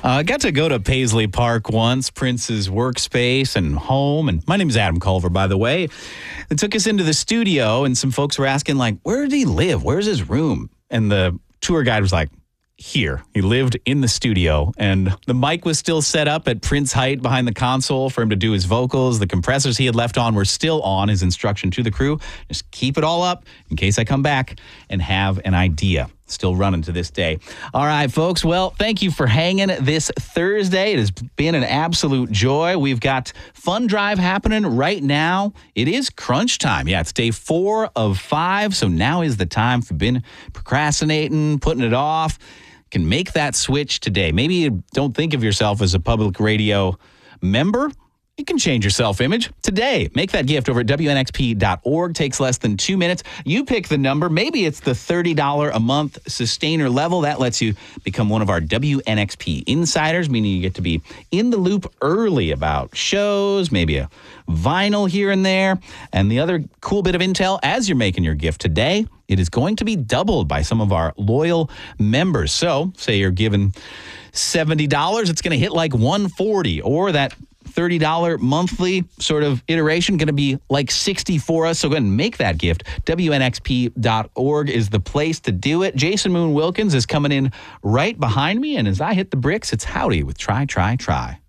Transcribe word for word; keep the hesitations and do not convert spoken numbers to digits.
I uh, got to go to Paisley Park once, Prince's workspace and home. And my name is Adam Culver, by the way. They took us into the studio, and some folks were asking, like, where did he live? Where's his room? And the tour guide was like, here. He lived in the studio, and the mic was still set up at Prince height behind the console for him to do his vocals. The compressors he had left on were still on. His instruction to the crew, just keep it all up in case I come back and have an idea. Still running to this day. All right, folks. Well, thank you for hanging this Thursday. It has been an absolute joy. We've got Fun Drive happening right now. It is crunch time. Yeah, it's day four of five, so now is the time. If you've been procrastinating, putting it off, can make that switch today. Maybe you don't think of yourself as a public radio member. You can change your self-image today. Make that gift over at W N X P dot org. Takes less than two minutes. You pick the number. Maybe it's the thirty dollars a month sustainer level. That lets you become one of our W N X P insiders, meaning you get to be in the loop early about shows, maybe a vinyl here and there. And the other cool bit of intel, as you're making your gift today, it is going to be doubled by some of our loyal members. So say you're given seventy dollars, it's going to hit like one hundred forty dollars, or that thirty dollars monthly sort of iteration going to be like sixty for us. So go ahead and make that gift. W N X P dot org is the place to do it. Jason Moon Wilkins is coming in right behind me. And as I hit the bricks, it's howdy with Try, Try, Try.